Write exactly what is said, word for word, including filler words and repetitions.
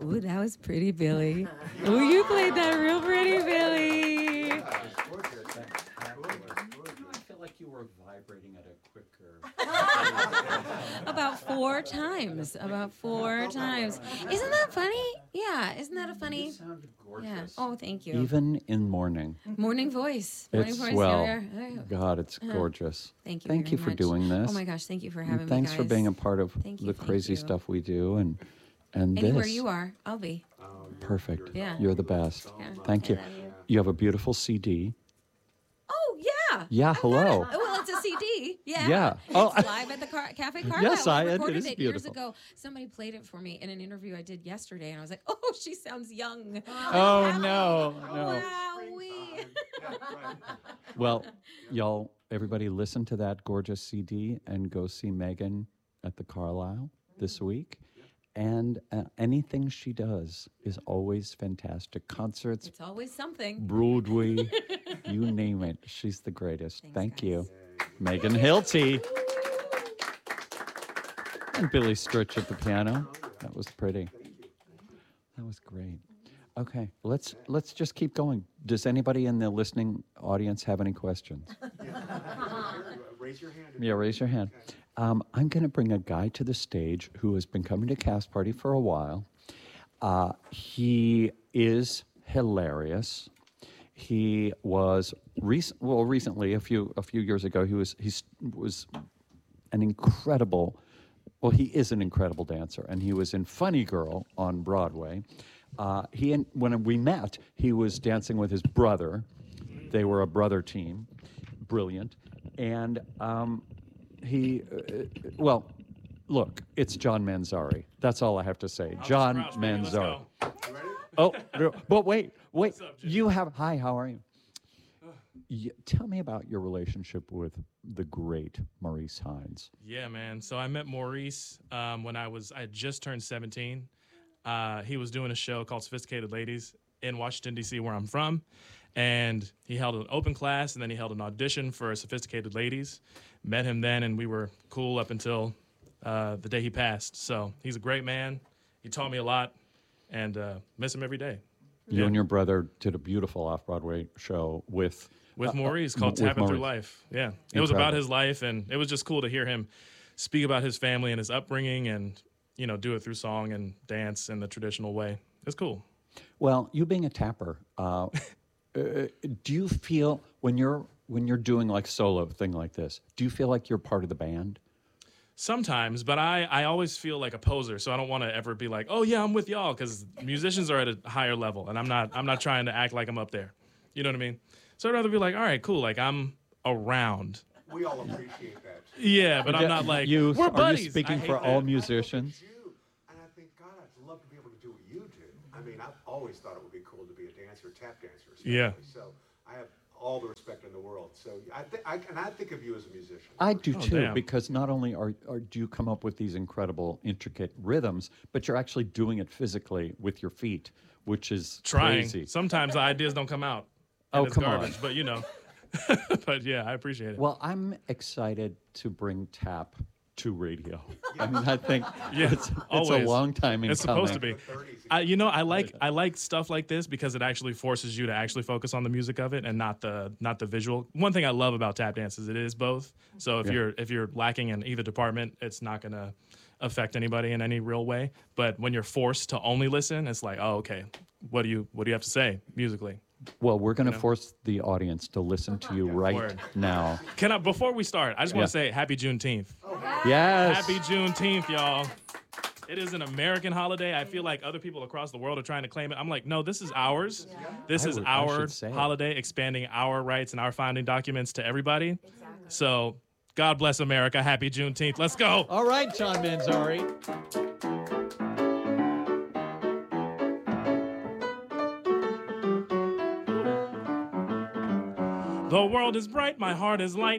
Ooh, that was pretty, Billy. Ooh, you played that real pretty, Billy. I feel like you were vibrating at a quicker. About four times. About four times. Isn't that funny? Yeah, isn't that a funny? You sounded gorgeous. Yeah. Oh, thank you. Even in morning. Morning voice. Morning It's, voice. well, There we are. God, it's gorgeous. Thank you. Thank very you for much. doing this. Oh my gosh, thank you for And having thanks me, for guys. being a part of Thank you, the thank crazy you. stuff we do, and and Anywhere this. you are, I'll be. Perfect. Yeah. You're the best. Yeah. Thank you. I love you. You have a beautiful C D. Oh yeah. Yeah, I've got hello. it. Well, it's a C D. Yeah. Yeah. It's Oh, I- live at the car- Cafe Carlisle. Yes, I- I it recorded is it beautiful. years ago. Somebody played it for me in an interview I did yesterday, and I was like, "Oh, she sounds young." Oh, no, no. Wowee. Well, y'all, everybody listen to that gorgeous C D and go see Megan at the Carlisle this week. And uh, anything she does is always fantastic. Concerts, It's always something. Broadway, you name it. She's the greatest. Thanks, Thank guys. you. Megan Hilty. And Billy Stritch at the piano. That was pretty. That was great. Okay, let's let's just keep going. Does anybody in the listening audience have any questions? Raise your hand. Yeah, raise your hand. Um, I'm going to bring a guy to the stage who has been coming to Cast Party for a while. Uh, he is hilarious. He was rec- well recently, a few a few years ago. He was he was an incredible. Well, he is an incredible dancer, and he was in Funny Girl on Broadway. Uh, he and when we met, he was dancing with his brother. They were a brother team, brilliant, and um, he. Uh, well, look, it's John Manzari. That's all I have to say. I'll John just crouch, baby. Let's Manzari. go. Oh, no, but wait, wait. What's up, Jimmy? You have hi. How are you? Y- Tell me about your relationship with the great Maurice Hines. Yeah, man. So I met Maurice um, when I was I had just turned seventeen. Uh, he was doing a show called Sophisticated Ladies in Washington, D C, where I'm from. And he held an open class, and then he held an audition for Sophisticated Ladies. Met him then, and we were cool up until uh, the day he passed. So he's a great man. He taught me a lot, and uh, miss him every day. You and your brother did a beautiful off-Broadway show with With uh, Maurice uh, called with Tapping Through Maurice. Life. Yeah. It was about Incredible. his life, and it was just cool to hear him speak about his family and his upbringing and, you know, do it through song and dance in the traditional way. It's cool. Well, you being a tapper, uh, uh, do you feel when you're when you're doing like solo thing like this? Do you feel like you're part of the band? Sometimes, but I, I always feel like a poser, so I don't want to ever be like, oh, yeah, I'm with y'all, because musicians are at a higher level, and I'm not I'm not trying to act like I'm up there. You know what I mean? So I'd rather be like, all right, cool, like I'm around. We all appreciate that. Yeah, but I'm not like, you. we're Are buddies. you speaking I hate for that. all musicians? You, and I think, God, I'd love to be able to do what you do. I mean, I've always thought it would be cool to be a dancer, a tap dancer. Especially. Yeah. So I have all the respect in the world. So I think, I, and I think of you as a musician. I do Oh, too, damn. because not only are, are do you come up with these incredible, intricate rhythms, but you're actually doing it physically with your feet, which is Trying. crazy. Sometimes the ideas don't come out. Oh, and it's come on. garbage, but you know. But yeah, I appreciate it. Well, I'm excited to bring tap to radio. I mean, I think Yeah, it's, it's a always. long time in It's coming. supposed to be. I, you know, I like I like stuff like this because it actually forces you to actually focus on the music of it and not the not the visual. One thing I love about tap dance is it is both. So if Yeah. you're if you're lacking in either department, it's not gonna affect anybody in any real way. But when you're forced to only listen, it's like, oh, okay, what do you what do you have to say musically? Well, we're going to know? force the audience to listen to you right Word. now. Can I before we start? I just want Yeah. to say Happy Juneteenth. Yes. Happy Juneteenth, y'all. It is an American holiday. I feel like other people across the world are trying to claim it. I'm like, no, this is ours. This I is would- I our should say it. holiday, expanding our rights and our founding documents to everybody. So, God bless America. Happy Juneteenth. Let's go. All right, John Manzari. The world is bright, my heart is light.